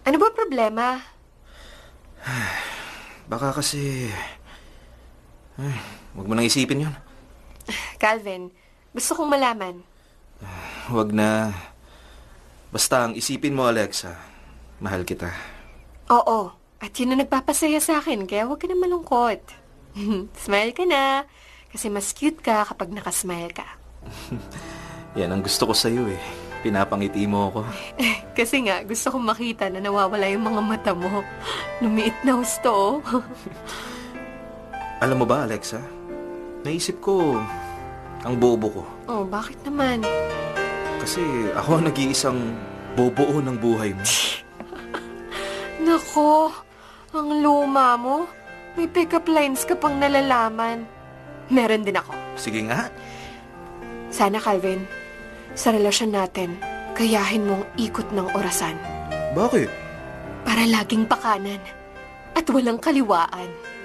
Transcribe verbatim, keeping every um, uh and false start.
Ano ba problema? Baka kasi... Ay, huwag mo nang isipin yun. Calvin, gusto kong malaman. Huwag na. Basta ang isipin mo, Alexa, mahal kita. Oo, at yun ang nagpapasaya sa akin, kaya huwag ka na malungkot. Smile ka na, kasi mas cute ka kapag nakasmile ka. Yan ang gusto ko sa'yo eh. Pinapangiti mo ako. Kasi nga, gusto kong makita na nawawala yung mga mata mo. Lumiit na husto, oh. Alam mo ba, Alexa? Naisip ko, ang bobo ko. Oh, bakit naman? Kasi ako ang nag-iisang bobo ng buhay mo. Nako, ang luma mo. May pick-up lines ka pang nalalaman. Meron din ako. Sige nga. Sana, Calvin, sa relasyon natin, gayahin mong ikot ng orasan. Bakit? Para laging pakanan at walang kaliwaan.